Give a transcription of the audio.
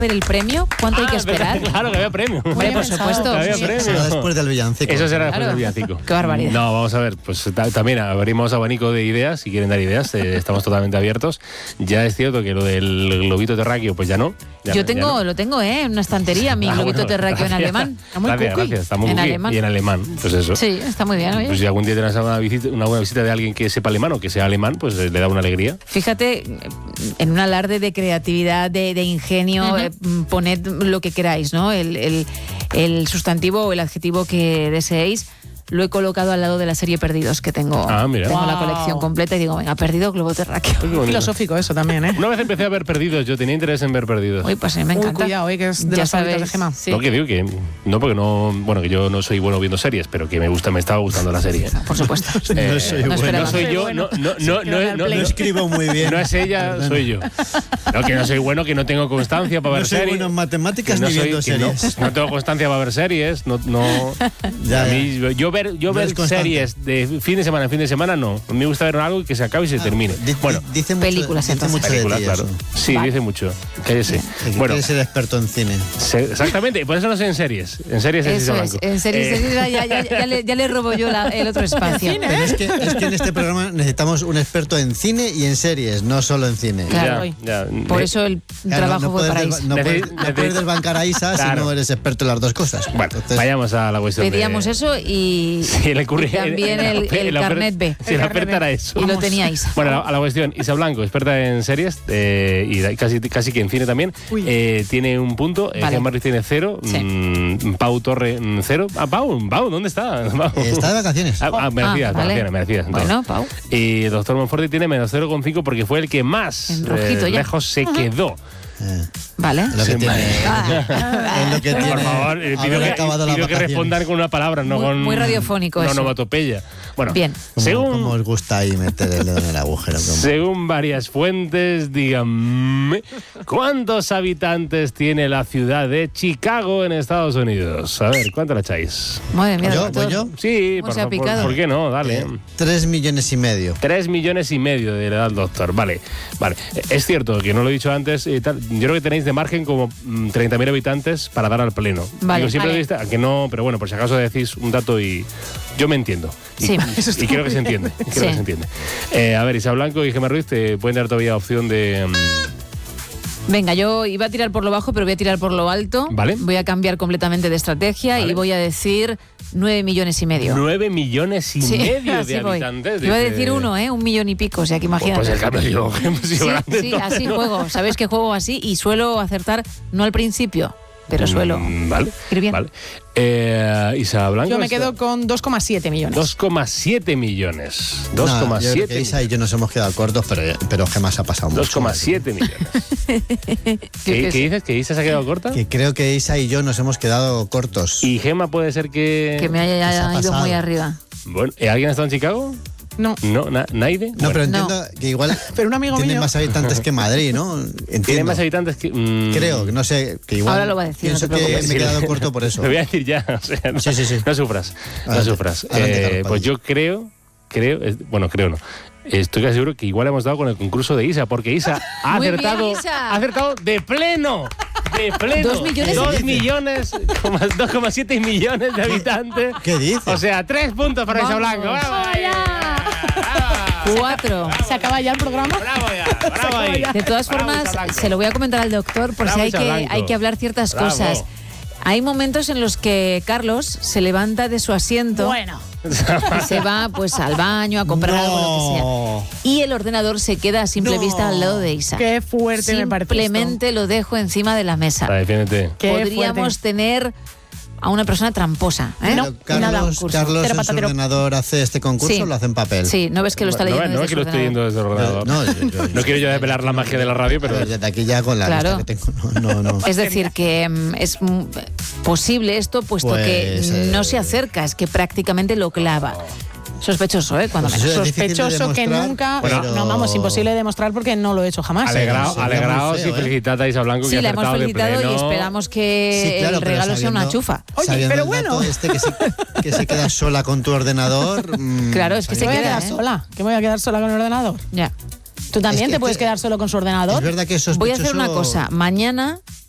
ver el premio? ¿Cuánto hay que esperar? Claro que había premio. Hombre, por supuesto. Había Sí. premio. Será después del villancico. Eso será después Claro. del villancico. Qué barbaridad. No, vamos a ver, pues también abrimos abanico de ideas, si quieren dar ideas, estamos totalmente abiertos. Ya es cierto que lo del globito terráqueo, pues ya no. Ya Yo no, ya no. lo tengo, en una estantería, mi globito bueno, terráqueo en gracias. alemán. Está muy Gracias, cookie. gracias, está muy En cookie. alemán. Y en alemán, pues eso. Sí, está muy bien. Oye. Pues si algún día tienes una buena visita de alguien que sepa alemán o que sea alemán, pues le da una alegría. Fíjate, en un alarde de creatividad, de ingenio, poned lo que queráis, ¿no? El sustantivo o el adjetivo que deseéis. Lo he colocado al lado de la serie Perdidos, que tengo, Mira. tengo la Wow. colección completa y digo, venga, perdido, globo terráqueo. Qué bonito. Filosófico eso también, ¿eh? Una vez empecé a ver Perdidos, yo tenía interés en ver Perdidos. Uy, pues a mí me Uy, encanta. cuidado, que es de Ya las favoritas sabéis, de Gemma. sí. No, que digo que no, porque no, bueno, que yo no soy bueno viendo series, pero que me estaba gustando la serie. Por supuesto. No soy no bueno. esperaba. No soy yo, No escribo muy bien. no es ella, soy yo. No, que no soy bueno, que no tengo constancia para ver No soy series. bueno en matemáticas Que no ni soy- viendo que no- series. No tengo constancia para ver series, no. Ya, A mí, yo ver eres constante. series de fin de semana en fin de semana, no. A mí me gusta ver algo y que se acabe y se termine. Bueno, dice mucho, películas, dice entonces. mucho de películas, ti claro. eso. Sí, Vale. dice mucho. Cállese. Que Bueno, quieres ser experto en cine. exactamente, y por eso no sé en series. En series es Eso es, blanco. en series ya le robo yo el otro espacio. Pero es que en este programa necesitamos un experto en cine y en series, no solo en cine. Claro. Ya. Por eso el Claro, trabajo fue para Isa. No puedes desbancar a Isa si Claro. no eres experto en las dos cosas. Bueno, Entonces, vayamos a la cuestión. Pedíamos eso y, Sí, le ocurre- y también el la oferta- carnet B. Sí, la oferta era eso. Y lo teníais. Bueno, a la cuestión. Isa Blanco, experta en series y casi que en cine también, tiene un punto. Vale. Gemma Ruiz tiene 0. Sí. Pau Torre 0. Pau, ¿dónde está? Pau. está de vacaciones. Merecidas, vale. merecidas. entonces. Bueno, Pau. Y Doctor Monforte tiene menos 0,5 porque fue el que más En rojito ya. lejos se quedó. Vale. Es lo que Sí, tiene. Ah. Es lo que tiene. Por favor, haber pido acabado las que vacaciones. respondan con una palabra, no Muy- con. muy radiofónico no, eso. onomatopeya. Bueno, Bien. ¿Cómo os gusta ahí meter el dedo en el agujero? Según varias fuentes, díganme, ¿cuántos habitantes tiene la ciudad de Chicago en Estados Unidos? A ver, ¿cuánto la echáis? Madre mía, ¿Yo? doctor. ¿Voy yo? Sí, ¿Cómo se ha picado? ¿por qué no? Dale. 3,5 millones. 3,5 millones de edad, doctor. Vale. Es cierto que no lo he dicho antes. Yo creo que tenéis de margen como 30.000 habitantes para dar al pleno. Vale. Digo, siempre Vale. que no, pero bueno, por si acaso decís un dato y yo me entiendo. Y, Sí. y creo que se entiende. Creo Sí. que se entiende. A ver, Isa Blanco y Gemma Ruiz te pueden dar todavía opción de. Venga, yo iba a tirar por lo bajo, pero voy a tirar por lo alto. Vale. Voy a cambiar completamente de estrategia Vale. y voy a decir 9,5 millones. 9,5 millones Sí, de así voy. habitantes. Iba a Dice- decir 1, 1 millón y pico, o sea que imagínate. Pues el cambio yo, hemos sido Sí, grande, sí, entonces, así ¿no? juego. Sabéis que juego así y suelo acertar, no al principio, pero suelo Vale. ir bien. Vale. Isa Blanco. Yo me está- quedo con 2,7 millones. 2,7 millones. No, yo creo 2,7 que Isa y yo nos hemos quedado cortos, pero Gemma se ha pasado mucho. 2,7 millones. ¿Qué dices? ¿Que Isa se ha quedado corta? Que creo que Isa y yo nos hemos quedado cortos. Y Gemma puede ser que. Que me Se ha haya ido pasado. muy arriba. Bueno, ¿alguien ha estado en Chicago? No, No, ¿Naide? No, Bueno, pero entiendo que igual pero un amigo tiene mío. más habitantes que Madrid, ¿no? tiene Entiendo. más habitantes que. Creo, que no sé, que igual. Ahora lo va a decir, Pienso no te que preocupes. me he quedado corto por eso. Lo voy a decir ya. O sea, no, Sí. no sufras. No Adelante. sufras. Adelante, Carlos Pues Padilla. yo creo no. Estoy casi seguro que igual hemos dado con el concurso de Isa, porque Isa ha Muy bien, acertado, Isa. ha acertado de pleno. De pleno. 2 millones. 2,7 millones de habitantes. ¿Qué dices? O sea, 3 puntos para Isa Vamos. Blanco. ¡Bravo! ¡Bravo! 4. ¿Se acaba ya el programa? ¡Bravo ya! ¡Bravo ahí! De todas Bravo, formas, Isa Blanco. se lo voy a comentar al doctor por Bravo, si Isa Blanco. hay que hablar ciertas Bravo. cosas. Hay momentos en los que Carlos se levanta de su asiento Bueno. y se va pues al baño a comprar algo, lo que sea. Y el ordenador se queda a simple No. vista al lado de Isa. Qué fuerte me parece. Simplemente lo dejo encima de la mesa. Va, defiéndete. Qué Podríamos fuerte. tener a una persona tramposa. ¿eh? No. Pero nada, Carlos, concurso. Carlos Cero en su patatero. ordenador hace este concurso Sí. o lo hace en papel. Sí, no ves que lo está leyendo No desde es que su lo estoy ordenador. viendo desde el ordenador. No, No quiero yo desvelar la magia de la radio, pero. Desde aquí ya con la Claro. lista que tengo. No. Es decir, que es posible esto, puesto Pues, que no se acerca, es que prácticamente lo clava. Sospechoso, cuando Pues menos. eso es difícil de Sospechoso que demostrar, nunca. pero- No, vamos, imposible de demostrar porque no lo he hecho jamás. Alegraos muy feo, y felicitad a Isa Blanco, que Sí, ha la hemos acertado de felicitado y pleno. esperamos que Sí, claro, el pero regalo sea una sabiendo- chufa. Oye, sabiendo pero el bueno. dato que se queda sola con tu ordenador. Claro, es que ¿Qué se me voy a queda, quedar ¿eh? sola? ¿Que me voy a quedar sola con el ordenador? Ya. ¿Tú también Es que te puedes quedar solo con su Es ordenador? verdad que es Voy a sospechoso. hacer una cosa. Mañana